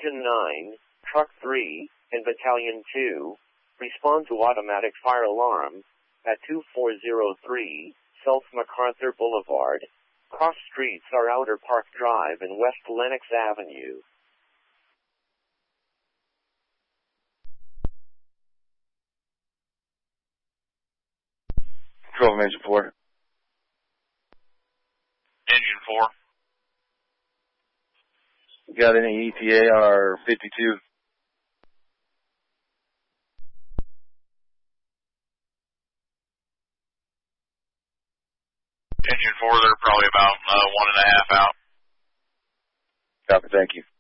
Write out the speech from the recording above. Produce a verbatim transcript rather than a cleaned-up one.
Engine nine, Truck three, and Battalion two, respond to automatic fire alarm at two four zero three South MacArthur Boulevard. Cross streets are Outer Park Drive and West Lenox Avenue. Control from Engine four. Engine four. Got any E T A on our fifty-two? Engine four, they're probably about uh, one and a half out. Copy, thank you.